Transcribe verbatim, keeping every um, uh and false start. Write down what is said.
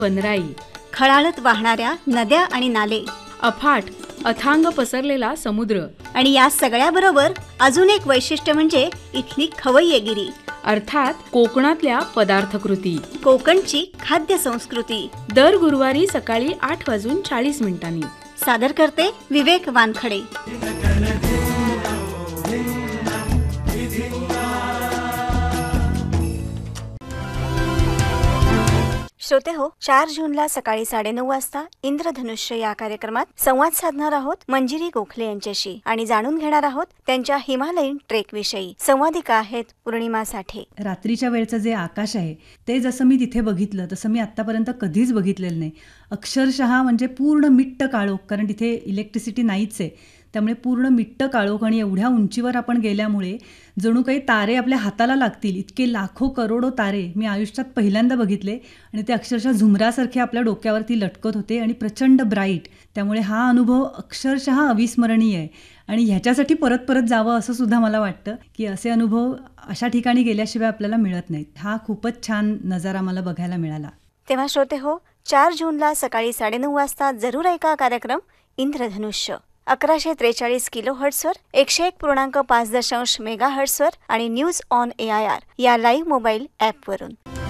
वनराई, खळाळत वाहणाऱ्या नद्या आणि नाले, अफाट अथांग पसरलेला समुद्र आणि या सगळ्याबरोबर अजून एक वैशिष्ट्य म्हणजे इथली खवय्येगिरी, अर्थात कोकणातल्या पदार्थकृती. कोकणची खाद्य संस्कृती. दर गुरुवारी सकाळी आठ वाजून चाळीस मिनिटांनी सादर करते विवेक वानखडे. श्रोते हो, चार जूनला सकाळी साडेनऊ वाजता इंद्रधनुष्य या कार्यक्रमात संवाद साधणार आहोत मंजिरी गोखले यांच्याशी आणि जाणून घेणार आहोत त्यांच्या हिमालयन ट्रेक विषयी. संवादिका आहेत पूर्णिमा साठे. रात्रीच्या वेळचं जे आकाश आहे ते जसं मी तिथे बघितलं तसं मी आत्तापर्यंत कधीच बघितलेलं नाही. अक्षरशः म्हणजे पूर्ण मिट्ट काळोख, कारण तिथे इलेक्ट्रिसिटी नाहीच आहे, त्यामुळे पूर्ण मिट्ट काळोख. आणि एवढ्या उंचीवर आपण गेल्यामुळे जणू काही तारे आपल्या हाताला लागतील इतके लाखो करोडो तारे मी आयुष्यात पहिल्यांदा बघितले. आणि ते अक्षरशः झुमरासारखे आपल्या डोक्यावरती लटकत होते आणि प्रचंड ब्राईट. त्यामुळे हा अनुभव अक्षरशः अविस्मरणीय आहे आणि ह्याच्यासाठी परत परत जावं असं सुद्धा मला वाटतं की असे अनुभव अशा ठिकाणी गेल्याशिवाय आपल्याला मिळत नाहीत. हा खूपच छान नजारा मला बघायला मिळाला. तेव्हा श्रोते हो, चार जूनला सकाळी साडेनऊ वाजता जरूर ऐका कार्यक्रम इंद्रधनुष्य. अकराशे त्रेचाळीस किलो हर्ट्सवर, एकशे एक पूर्णांक पाच दशांश मेगा हर्ट्सवर आणि news on A I R या लाईव्ह मोबाईल ॲपवरून.